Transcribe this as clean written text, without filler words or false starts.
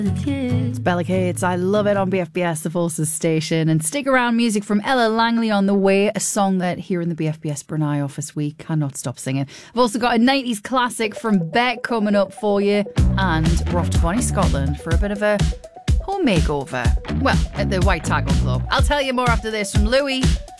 It's Bella Cates. I love it on BFBS, the Forces station. And stick around, music from Ella Langley on the way, a song that here in the BFBS Brunei office we cannot stop singing. I've also got a 90s classic from Beck coming up for you, and we're off to Bonnie, Scotland for a bit of a home makeover. Well, at the White Tackle Club. I'll tell you more after this from Louis.